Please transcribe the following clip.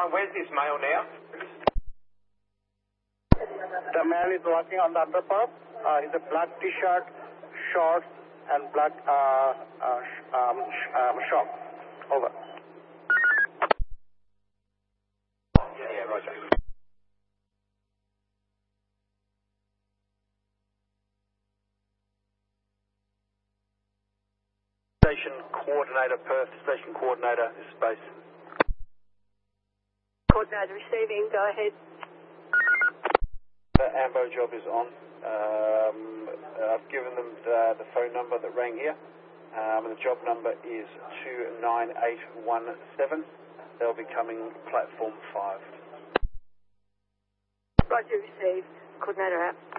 Where's this male now? The man is walking on the underpass. He's a black T-shirt, shorts, and black shorts. Over. Yeah, roger. Station coordinator, Perth. Station coordinator is space. Coordinator receiving, go ahead. The AMBO job is on. I've given them the phone number that rang here. The job number is 29817. They'll be coming platform 5. Roger, received. Coordinator out.